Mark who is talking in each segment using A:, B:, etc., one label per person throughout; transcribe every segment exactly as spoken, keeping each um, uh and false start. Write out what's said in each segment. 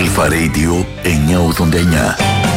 A: Αλφα Radio εννιακόσια ογδόντα εννιά.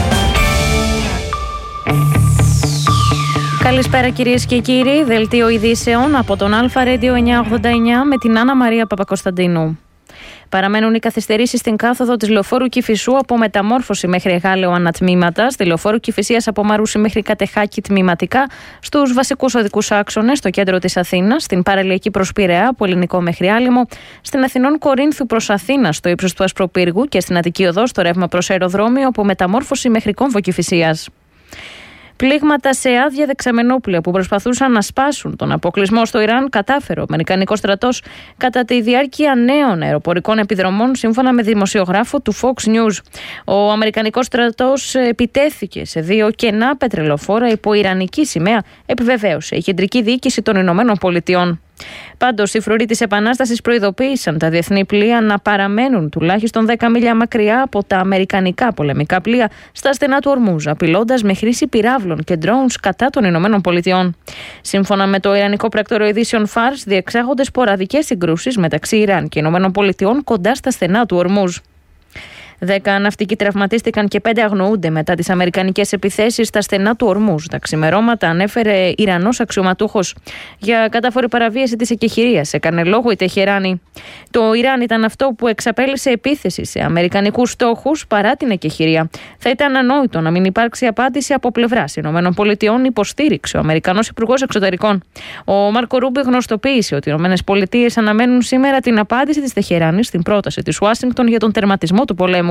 B: Καλησπέρα κυρίες και κύριοι, δελτίο ειδήσεων από τον Αλφα Radio εννιακόσια ογδόντα εννιά με την Άννα Μαρία Παπακοσταντίνου. Παραμένουν οι καθυστερήσεις στην κάθοδο της λεωφόρου Κηφισού από Μεταμόρφωση μέχρι Εγάλεο ανατμήματα, στη λεωφόρου Κηφισίας από Μαρούσι μέχρι Κατεχάκη τμηματικά, στους βασικούς οδικούς άξονες, στο κέντρο της Αθήνας, στην παραλιακή προς Πειραιά από Ελληνικό μέχρι Άλυμο, στην Αθηνών Κορίνθου προς Αθήνα, στο ύψος του Ασπροπύργου και στην Αττική Οδό, στο ρεύμα προς αεροδρόμιο από Μεταμόρφωση μέχρι Κόμβο Κηφισίας. Πλήγματα σε άδεια δεξαμενόπλαια που προσπαθούσαν να σπάσουν τον αποκλεισμό στο Ιράν κατάφερε ο Αμερικανικός στρατός κατά τη διάρκεια νέων αεροπορικών επιδρομών, σύμφωνα με δημοσιογράφο του Fox News. Ο Αμερικανικός στρατός επιτέθηκε σε δύο κενά πετρελοφόρα υπό ιρανική σημαία, επιβεβαίωσε η κεντρική διοίκηση των Ηνωμένων Πολιτειών. Πάντως, οι φρουροί της Επανάστασης προειδοποίησαν τα διεθνή πλοία να παραμένουν τουλάχιστον δέκα μίλια μακριά από τα αμερικανικά πολεμικά πλοία στα στενά του Ορμούζ, απειλώντας με χρήση πυράβλων και drones κατά των Ηνωμένων Πολιτειών. Σύμφωνα με το Ιρανικό πρακτορείο ειδήσεων Fars, διεξάγονται σποραδικές συγκρούσεις μεταξύ Ιράν και Ηνωμένων Πολιτειών κοντά στα στενά του Ορμούζ. Δέκα ναυτικοί τραυματίστηκαν και πέντε αγνοούνται μετά τις αμερικανικές επιθέσεις στα στενά του Ορμούζ. Τα ξημερώματα, ανέφερε Ιρανός αξιωματούχος. Για κατάφορη παραβίαση της εκεχηρίας έκανε λόγο η Τεχεράνη. Το Ιράν ήταν αυτό που εξαπέλυσε επίθεση σε αμερικανικούς στόχους παρά την εκεχηρία. Θα ήταν ανόητο να μην υπάρξει απάντηση από πλευράς Ηνωμένων Πολιτειών, υποστήριξε ο Αμερικανός Υπουργός Εξωτερικών. Ο Μάρκο Ρούμπιο γνωστοποίησε ότι οι Ηνωμένες Πολιτείες αναμένουν σήμερα την απάντηση της Τεχεράνης στην πρόταση της Ουάσιγκτον για τον τερματισμό του πολέμου.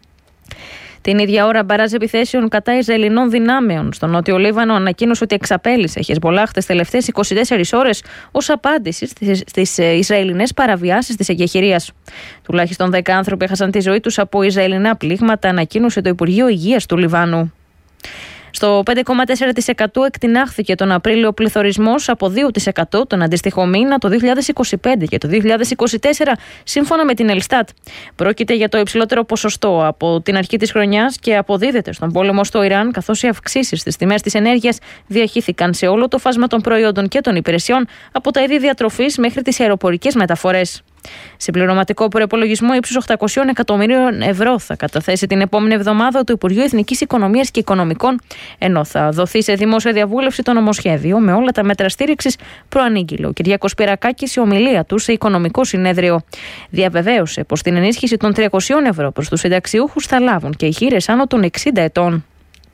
B: Την ίδια ώρα, μπαράζ επιθέσεων κατά Ισραηλινών δυνάμεων στο Νότιο Λίβανο ανακοίνωσε ότι εξαπέλυσε Χεσμολάχ τις τελευταίες είκοσι τέσσερις ώρες ως απάντηση στις Ισραηλινές παραβιάσεις της εκεχηρίας. Τουλάχιστον δέκα άνθρωποι έχασαν τη ζωή τους από Ισραηλινά πλήγματα, ανακοίνωσε το Υπουργείο Υγείας του Λιβάνου. Στο πέντε κόμμα τέσσερα τοις εκατό εκτινάχθηκε τον Απρίλιο ο πληθωρισμός από δύο τοις εκατό τον αντίστοιχο μήνα το δύο χιλιάδες είκοσι πέντε και το δύο χιλιάδες είκοσι τέσσερα, σύμφωνα με την Ελστάτ. Πρόκειται για το υψηλότερο ποσοστό από την αρχή της χρονιάς και αποδίδεται στον πόλεμο στο Ιράν, καθώς οι αυξήσεις στις τιμές της ενέργειας διαχύθηκαν σε όλο το φάσμα των προϊόντων και των υπηρεσιών, από τα είδη διατροφής μέχρι τις αεροπορικές μεταφορές. Συμπληρωματικό προϋπολογισμό ύψους οκτακόσια εκατομμυρίων ευρώ θα καταθέσει την επόμενη εβδομάδα το Υπουργείο Εθνικής Οικονομίας και Οικονομικών, ενώ θα δοθεί σε δημόσια διαβούλευση το νομοσχέδιο με όλα τα μέτρα στήριξης, προανήγγειλε ο Κυριάκος Πυρακάκης σε ομιλία του σε Οικονομικό Συνέδριο. Διαβεβαίωσε πως την ενίσχυση των τριακόσια ευρώ προς τους συνταξιούχους θα λάβουν και οι χήρες άνω των εξήντα ετών.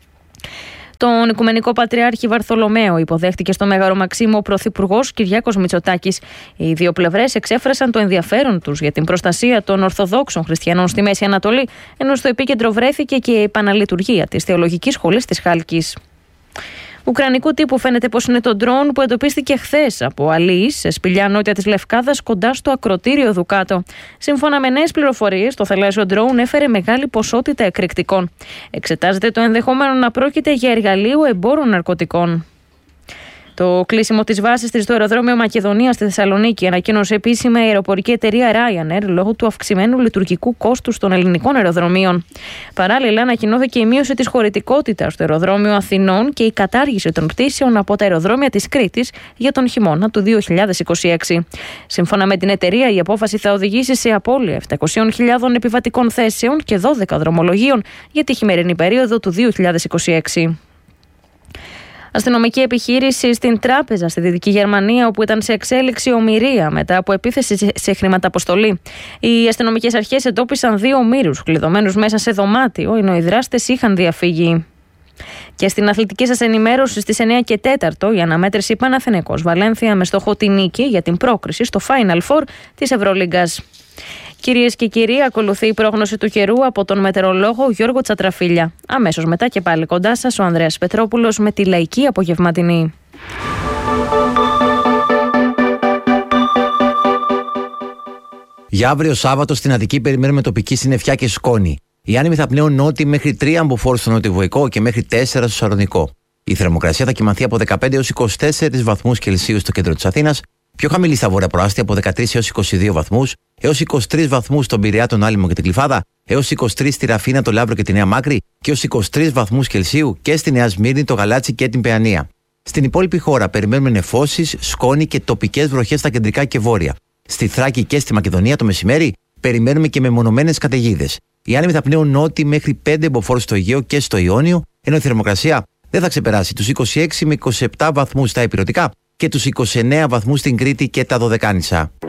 B: Τον Οικουμενικό Πατριάρχη Βαρθολομαίο υποδέχτηκε στο Μέγαρο Μαξίμου ο Πρωθυπουργός Κυριάκος Μητσοτάκης. Οι δύο πλευρές εξέφρασαν το ενδιαφέρον τους για την προστασία των Ορθοδόξων Χριστιανών στη Μέση Ανατολή, ενώ στο επίκεντρο βρέθηκε και η επαναλειτουργία της Θεολογικής Σχολής της Χάλκης. Ουκρανικού τύπου φαίνεται πως είναι το ντρόουν που εντοπίστηκε χθες από αλείς σε σπηλιά νότια της Λευκάδας κοντά στο ακρωτήριο Δουκάτο. Σύμφωνα με νέες πληροφορίες, το θαλάσσιο ντρόουν έφερε μεγάλη ποσότητα εκρηκτικών. Εξετάζεται το ενδεχόμενο να πρόκειται για εργαλείο εμπόρων ναρκωτικών. Το κλείσιμο της βάσης της στο αεροδρόμιο Μακεδονία στη Θεσσαλονίκη ανακοίνωσε επίσημα η αεροπορική εταιρεία Ryanair λόγω του αυξημένου λειτουργικού κόστους των ελληνικών αεροδρομίων. Παράλληλα, ανακοινώθηκε η μείωση της χωρητικότητας στο αεροδρόμιο Αθηνών και η κατάργηση των πτήσεων από τα αεροδρόμια της Κρήτης για τον χειμώνα του δύο χιλιάδες είκοσι έξι. Σύμφωνα με την εταιρεία, η απόφαση θα οδηγήσει σε απώλεια επτακόσιες χιλιάδες επιβατικών θέσεων και δώδεκα δρομολογίων για τη χειμερινή περίοδο του δύο χιλιάδες είκοσι έξι. Αστυνομική επιχείρηση στην τράπεζα στη Δυτική Γερμανία, όπου ήταν σε εξέλιξη ομηρία μετά από επίθεση σε χρηματαποστολή. Οι αστυνομικές αρχές εντόπισαν δύο ομήρους κλειδωμένους μέσα σε δωμάτιο, ενώ οι δράστες είχαν διαφύγει. Και στην αθλητική σας ενημέρωση στις εννιά και τέσσερα η αναμέτρηση Παναθηναϊκός Βαλένθια με στόχο τη νίκη για την πρόκριση στο Final Four της Ευρωλίγκας. Κυρίες και κύριοι, ακολουθεί η πρόγνωση του καιρού από τον μετεωρολόγο Γιώργο Τσατραφίλια. Αμέσως μετά και πάλι κοντά σας ο Ανδρέας Πετρόπουλος με τη λαϊκή απογευματινή.
C: Για αύριο Σάββατο στην Αττική περιμένουμε τοπική συννεφιά και σκόνη. Οι άνεμοι θα πνέουν νότιοι μέχρι τρία αμποφόρους στο νοτιοβοϊκό και μέχρι τέσσερα στο Σαρονικό. Η θερμοκρασία θα κυμανθεί από δεκαπέντε έως είκοσι τέσσερις βαθμούς Κελσίου στο κέντρο της Αθήνας, πιο χαμηλή στα βόρεια προάστια από δεκατρείς έως είκοσι δύο βαθμούς, έως είκοσι τρεις βαθμούς στον Πειραιά, τον Άλυμο και την Κλιφάδα, έως είκοσι τρεις στη Ραφίνα, το Λαύρο και τη Νέα Μάκρη και έως είκοσι τρεις βαθμούς Κελσίου και στη Νέα Σμύρνη, το Γαλάτσι και την Παιανία. Στην υπόλοιπη χώρα περιμένουμε νεφώσεις, σκόνη και τοπικές βροχές στα κεντρικά και βόρεια. Στη Θράκη και στη Μακεδονία το μεσημέρι περιμένουμε και μεμονωμένες καταιγίδες. Οι άνεμοι θα πνέουν νότι μέχρι πέντε μποφόρ στο Αιγαίο και στο Ιόνιο, ενώ η θερμοκρασία δεν θα ξεπεράσει τους είκοσι έξι με είκοσι επτά βαθμούς στα ηπειρωτικά και τους είκοσι εννέα βαθμούς στην Κρήτη και τα Δωδεκάνησα.